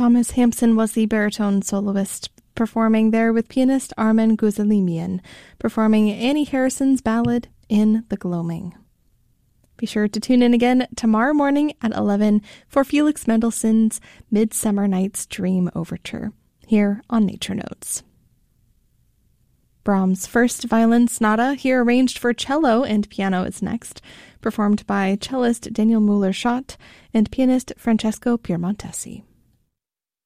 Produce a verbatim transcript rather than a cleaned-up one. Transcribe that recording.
Thomas Hampson was the baritone soloist, performing there with pianist Armen Gouzelimian, performing Annie Harrison's ballad, In the Gloaming. Be sure to tune in again tomorrow morning at eleven for Felix Mendelssohn's Midsummer Night's Dream Overture, here on Nature Notes. Brahms' First Violin Sonata, here arranged for cello and piano, is next, performed by cellist Daniel Müller-Schott and pianist Francesco Piemontesi.